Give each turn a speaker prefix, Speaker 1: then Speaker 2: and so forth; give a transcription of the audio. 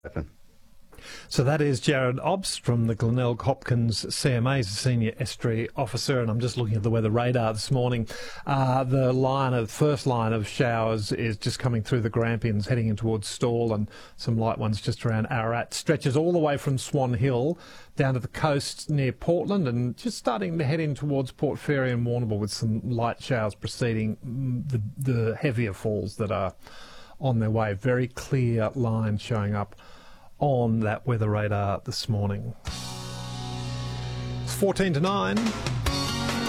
Speaker 1: happen.
Speaker 2: So that is Jared Obst from the Glenelg Hopkins CMA. He's a senior estuary officer, and I'm just looking at the weather radar this morning. The first line of showers is just coming through the Grampians, heading in towards Stawell, and some light ones just around Ararat. Stretches all the way from Swan Hill down to the coast near Portland, and just starting to head in towards Port Fairy and Warrnambool with some light showers preceding the heavier falls that are on their way. Very clear line showing up on that weather radar this morning. It's 14 to 9.